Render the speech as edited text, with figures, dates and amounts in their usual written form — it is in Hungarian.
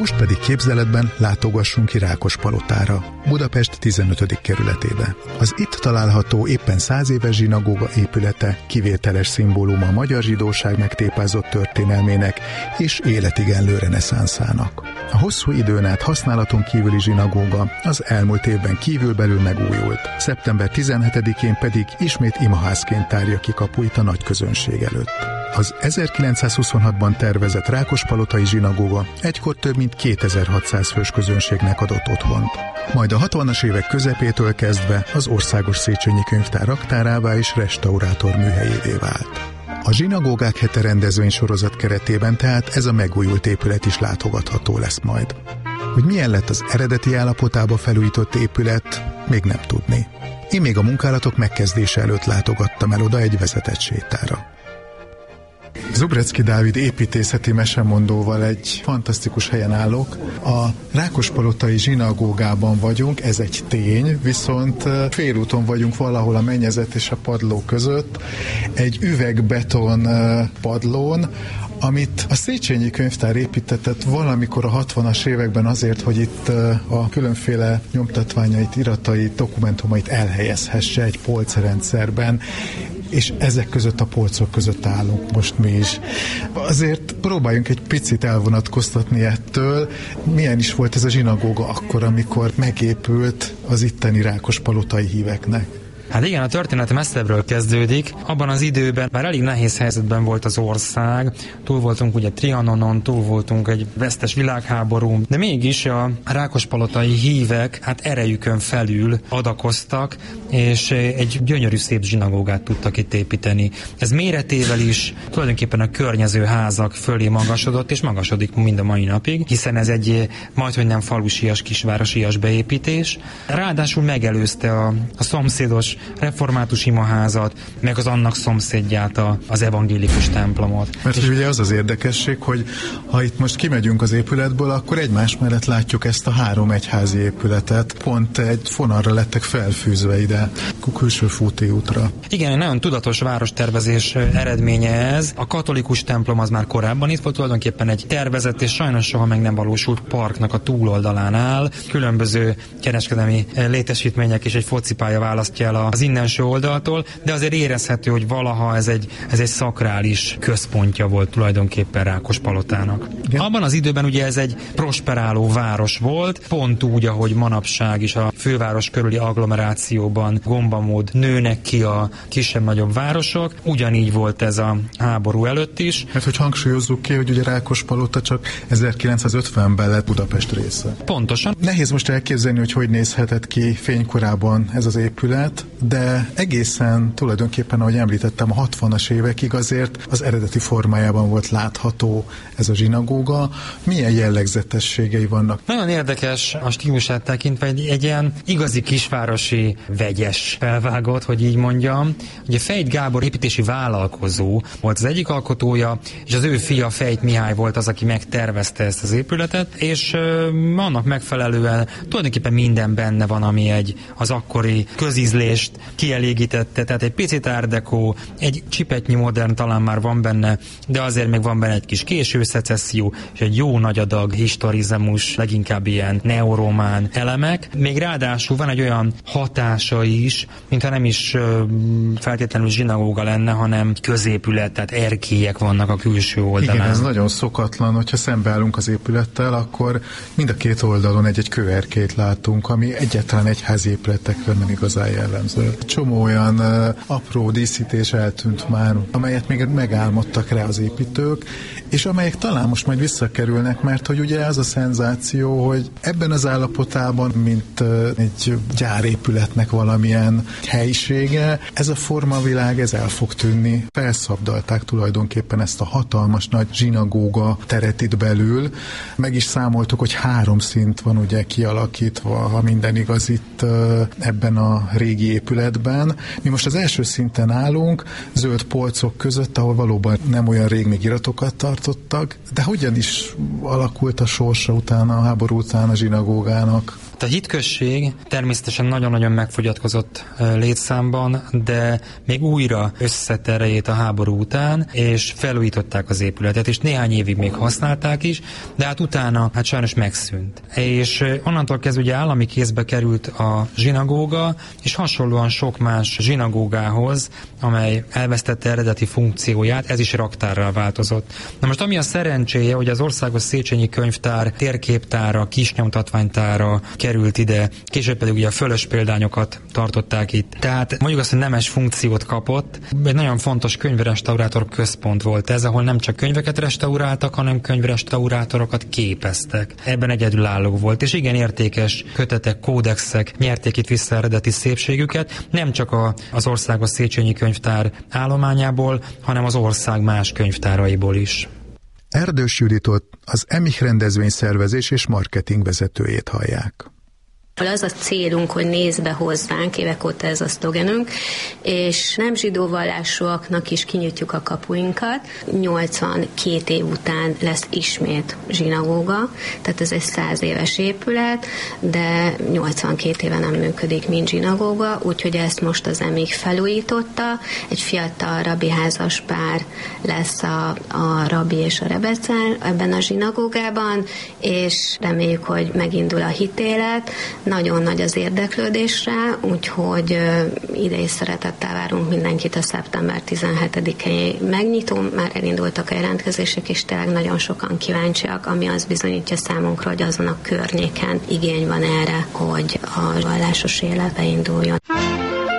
Most pedig képzeletben látogassunk ki Rákospalotára, Budapest 15. kerületébe. Az itt található éppen 100 éves zsinagóga épülete kivételes szimbóluma a magyar zsidóság megtépázott történelmének és életigenlő reneszánszának. A hosszú időn át használaton kívüli zsinagóga az elmúlt évben kívülbelül megújult. Szeptember 17-én pedig ismét imaházként tárja ki kapuit a nagy közönség előtt. Az 1926-ban tervezett Rákospalotai zsinagóga egykor több mint 2600 fős közönségnek adott otthont. Majd a 60-as évek közepétől kezdve az Országos Széchenyi Könyvtár raktárává és restaurátor műhelyévé vált. A Zsinagógák hete rendezvénysorozat keretében tehát ez a megújult épület is látogatható lesz majd. Hogy milyen lett az eredeti állapotába felújított épület, még nem tudni. Én még a munkálatok megkezdése előtt látogattam el oda egy vezetett sétára. Zubrecki Dávid építészeti mesemondóval egy fantasztikus helyen állok. A Rákospalotai zsinagógában vagyunk, ez egy tény, viszont félúton vagyunk valahol a mennyezet és a padló között, egy üvegbeton padlón, amit a Széchenyi Könyvtár építetett valamikor a 60-as években azért, hogy itt a különféle nyomtatványait, iratait, dokumentumait elhelyezhesse egy polcrendszerben, és ezek között a polcok között állunk most mi is. Azért próbáljunk egy picit elvonatkoztatni ettől. Milyen is volt ez a zsinagóga akkor, amikor megépült az itteni rákospalotai híveknek? Hát igen, a történet messzebbről kezdődik. Abban az időben már elég nehéz helyzetben volt az ország, túl voltunk ugye Trianonon, túl voltunk egy vesztes világháború, de mégis a rákospalotai hívek hát erejükön felül adakoztak, és egy gyönyörű szép zsinagógát tudtak itt építeni. Ez méretével is tulajdonképpen a környező házak fölé magasodott, és magasodik mind a mai napig, hiszen ez egy majdhogy nem falusias, kisvárosias beépítés. Ráadásul megelőzte a szomszédos református imaházat, meg az annak szomszédját, az evangélikus templomot. Mert ugye az az érdekesség, hogy ha itt most kimegyünk az épületből, akkor egymás mellett látjuk ezt a 3 egyházi épületet. Pont egy fonalra lettek felfűzve ide, külső fútéútra. Igen, egy nagyon tudatos várostervezés eredménye ez. A katolikus templom az már korábban itt volt, tulajdonképpen egy tervezett és sajnos soha meg nem valósult parknak a túloldalán áll. Különböző kereskedelmi létesítmények és egy focipálya választja el az innenső oldaltól, de azért érezhető, hogy valaha ez egy szakrális központja volt tulajdonképpen Rákospalotának. Igen. Abban az időben ugye ez egy prosperáló város volt, pont úgy, ahogy manapság is a főváros körüli agglomerációban gombamód nőnek ki a kisebb-nagyobb városok, ugyanígy volt ez a háború előtt is. Mert hogy hangsúlyozzuk ki, hogy ugye Rákospalota csak 1950-ben lett Budapest része. Pontosan. Nehéz most elképzelni, hogy nézhetett ki fénykorában ez az épület, de egészen tulajdonképpen, ahogy említettem, a 60-as évekig azért az eredeti formájában volt látható ez a zsinagóga. Milyen jellegzetességei vannak? Nagyon érdekes a stílusát tekintve, egy ilyen igazi kisvárosi vegyes felvágott, hogy így mondjam. Ugye Fejt Gábor építési vállalkozó volt az egyik alkotója, és az ő fia Fejt Mihály volt az, aki megtervezte ezt az épületet, és annak megfelelően tulajdonképpen minden benne van, ami az akkori közízlést kielégítette, tehát egy picit art deco, egy csipetnyi modern talán már van benne, de azért még van benne egy kis késő szecesszió, és egy jó nagy adag historizmus, leginkább ilyen neoromán elemek. Még ráadásul van egy olyan hatása is, mintha nem is feltétlenül zsinagóga lenne, hanem középület, tehát erkélyek vannak a külső oldalán. Igen, ez nagyon szokatlan, hogyha szembeállunk az épülettel, akkor mind a két oldalon egy kőerkélyt látunk, ami egyáltalán egyházi épületekre nem igazán jellemző. Csomó olyan apró díszítés eltűnt már, amelyet még megálmodtak rá az építők, és amelyek talán most majd visszakerülnek, mert hogy ugye az a szenzáció, hogy ebben az állapotában, mint egy gyárépületnek valamilyen helyisége, ez a formavilág, ez el fog tűnni. Felszabdalták tulajdonképpen ezt a hatalmas nagy zsinagóga teret itt belül. Meg is számoltuk, hogy 3 szint van ugye kialakítva, ha minden igaz itt ebben a régi épületben. Mi most az első szinten állunk, zöld polcok között, ahol valóban nem olyan rég még iratokat tartottak, de hogyan is alakult a sorsa utána, a háború után a zsinagógának? A hitközség természetesen nagyon-nagyon megfogyatkozott létszámban, de még újra összeszedte erejét a háború után, és felújították az épületet, és néhány évig még használták is, de hát utána sajnos megszűnt. És onnantól kezdve ugye állami kézbe került a zsinagóga, és hasonlóan sok más zsinagógához, amely elvesztette eredeti funkcióját, ez is raktárral változott. Na most ami a szerencséje, hogy az Országos Széchenyi Könyvtár térképtára, kisnyomtatványtára került ide, később pedig ugye a fölös példányokat tartották itt. Tehát mondjuk azt, hogy nemes funkciót kapott. Egy nagyon fontos könyvrestaurátor központ volt ez, ahol nem csak könyveket restauráltak, hanem könyvrestaurátorokat képeztek. Ebben egyedülálló volt, és igen értékes kötetek, kódexek nyerték itt vissza eredeti szépségüket, nem csak az Országos Széchenyi Könyvtár állományából, hanem az ország más könyvtáraiból is. Erdős Juditot, az EMIH rendezvényszervezés és marketing vezetőjét hallják. Az a célunk, hogy nézd be hozzánk, évek óta ez a szlogenünk, és nem zsidó vallásúaknak is kinyitjuk a kapuinkat. 82 év után lesz ismét zsinagóga, tehát ez egy 100 éves épület, de 82 éve nem működik, mint zsinagóga, úgyhogy ezt most az EMIH felújította. Egy fiatal rabbi házas pár lesz a rabbi és a rebece ebben a zsinagógában, és reméljük, hogy megindul a hitélet. Nagyon nagy az érdeklődésre, úgyhogy ide is szeretettel várunk mindenkit a szeptember 17-i megnyitón. Már elindultak a jelentkezések, és tényleg nagyon sokan kíváncsiak, ami azt bizonyítja számunkra, hogy azon a környéken igény van erre, hogy a vallásos élet beinduljon.